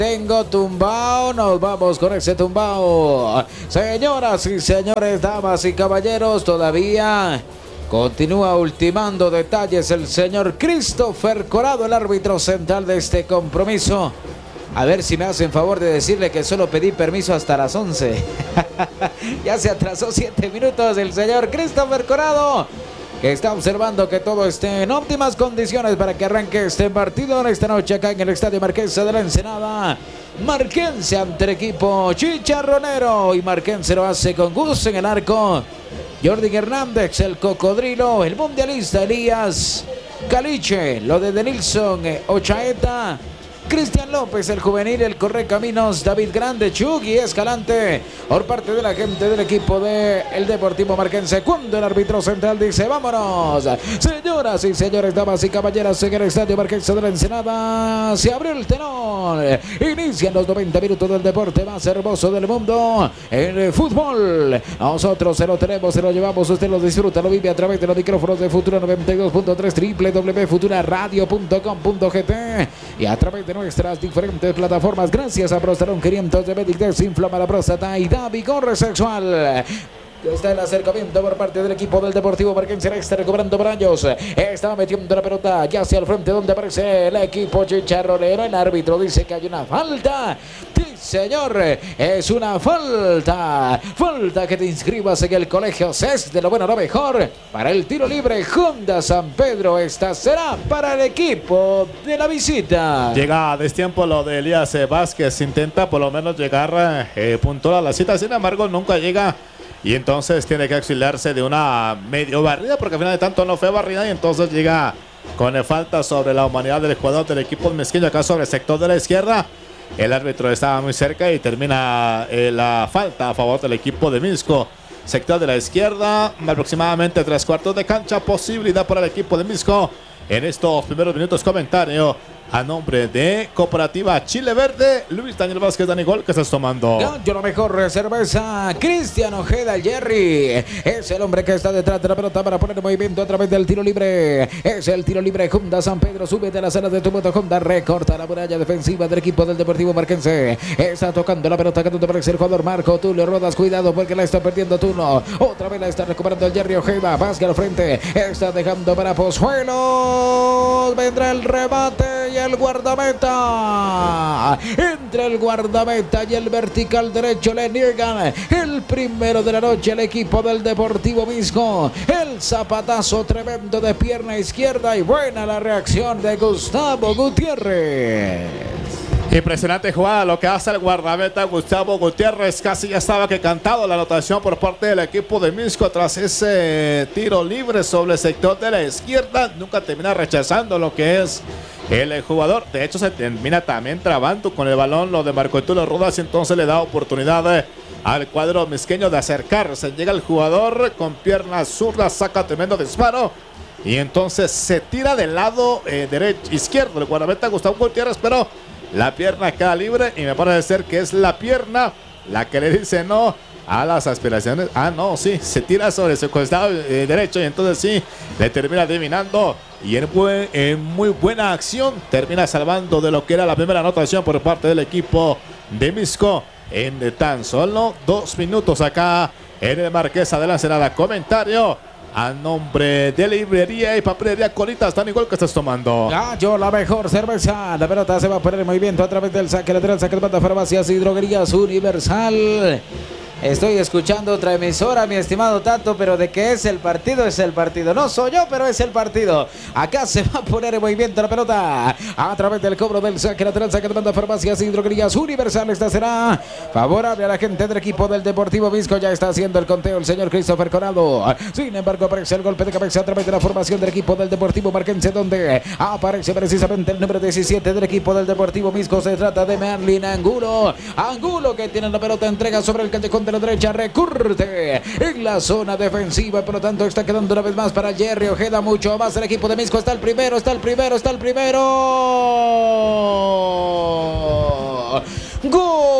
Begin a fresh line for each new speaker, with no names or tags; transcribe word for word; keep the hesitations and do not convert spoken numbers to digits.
tengo tumbao, nos vamos con ese tumbao. Señoras y señores, damas y caballeros, todavía continúa ultimando detalles el señor Christopher Corado, el árbitro central de este compromiso. A ver si me hacen favor de decirle que solo pedí permiso hasta las once. Ya se atrasó siete minutos el señor Christopher Corado, que está observando que todo esté en óptimas condiciones para que arranque este partido en esta noche acá en el Estadio Marquesa de la Ensenada. Marquense ante el equipo chicharronero, y Marquense lo hace con gusto en el arco. Jordi Hernández, el cocodrilo, el mundialista Elías Caliche, lo de Denilson Ochaeta, Cristian López, el juvenil, el correcaminos, David Grande, Chugui Escalante, por parte de la gente del equipo del de Deportivo Marquense, cuando el árbitro central dice vámonos. Señoras y señores, damas y caballeros, en el Estadio Marquense de la Ensenada se abrió el telón. Inician los noventa minutos del deporte más hermoso del mundo, el fútbol. Nosotros se lo tenemos, se lo llevamos, usted lo disfruta, lo vive a través de los micrófonos de Futura noventa y dos punto tres, doble u doble u doble u punto futura radio punto com punto gt, y a través de nuestras diferentes plataformas. Gracias a Prostarón quinientos de Medic, desinflama la próstata y da vigor sexual. Está el acercamiento por parte del equipo del Deportivo Marquense. Está recuperando Braños, está metiendo la pelota ya hacia el frente donde aparece el equipo chicharronero. El árbitro dice que hay una falta. Sí, señor, es una falta. Falta que te inscribas en el colegio C E S de lo bueno, lo mejor. Para el tiro libre, Honda San Pedro. Esta será para el equipo de la visita.
Llega a destiempo lo de Elías Vázquez. Intenta por lo menos llegar eh, puntual a la cita. Sin embargo, nunca llega. Y entonces tiene que auxiliarse de una medio barrida, porque al final de tanto no fue barrida, y entonces llega con falta sobre la humanidad del jugador del equipo mezqueño, acá sobre el sector de la izquierda. El árbitro estaba muy cerca y termina eh, la falta a favor del equipo de Misco. Sector de la izquierda, aproximadamente tres cuartos de cancha, posibilidad para el equipo de Misco en estos primeros minutos. Comentario a nombre de Cooperativa Chile Verde, Luis Daniel Vázquez Danigol, que estás tomando.
Yo lo mejor cerveza, Cristian Ojeda, Jerry, es el hombre que está detrás de la pelota para poner en movimiento a través del tiro libre. Es el tiro libre, Honda San Pedro, sube de las alas de tu moto Honda, recorta la muralla defensiva del equipo del Deportivo Marquense. Está tocando la pelota, que te parece el jugador Marco Tulio Rodas, cuidado porque la está perdiendo turno. Otra vez la está recuperando el Jerry Ojeda, Vázquez al frente, está dejando para Pozuelos, vendrá el remate y el guardameta. Entre el guardameta y el vertical derecho le niegan el primero de la noche al equipo del Deportivo Misco. El zapatazo tremendo de pierna izquierda, y buena la reacción de Gustavo Gutiérrez.
Impresionante jugada lo que hace el guardameta Gustavo Gutiérrez. Casi ya estaba que cantado la anotación por parte del equipo de Misco tras ese tiro libre sobre el sector de la izquierda. Nunca termina rechazando lo que es el jugador. De hecho, se termina también trabando con el balón lo de Marco Tulio Rodas, y entonces le da oportunidad al cuadro misqueño de acercarse. Llega el jugador con pierna zurda, saca tremendo disparo, y entonces se tira del lado eh, derecho, izquierdo el guardameta Gustavo Gutiérrez, pero la pierna queda libre, y me parece ser que es la pierna la que le dice no a las aspiraciones. Ah, no, sí, se tira sobre su costado eh, derecho, y entonces sí, le termina adivinando, y en, buen, en muy buena acción termina salvando de lo que era la primera anotación por parte del equipo de Misco en tan solo dos minutos acá en el Marquesa de la Ensenada. Comentario a nombre de Librería y Papelería Colitas, tan igual que estás tomando.
Ah, yo la mejor cerveza. La pelota se va a poner en movimiento a través del saque lateral, saque de banda, Farmacias y Droguerías Universal. Estoy escuchando otra emisora, mi estimado Tato, pero de que es el partido, es el partido. No soy yo, pero es el partido. Acá se va a poner en movimiento la pelota a través del cobro del saque lateral, saque de banda, Farmacias y Droguerías Universal. Esta será favorable a la gente del equipo del Deportivo Misco. Ya está haciendo el conteo el señor Christopher Corado. Sin embargo, aparece el golpe de cabeza a través de la formación del equipo del Deportivo Marquense, donde aparece precisamente el número diecisiete del equipo del Deportivo Misco. Se trata de Merlin Angulo. Angulo, que tiene la pelota, entrega sobre el callejón de la derecha, recurte en la zona defensiva, por lo tanto está quedando una vez más para Jerry Ojeda. Mucho más el equipo de Misco. Está el primero, está el primero, está el primero. ¡Gol!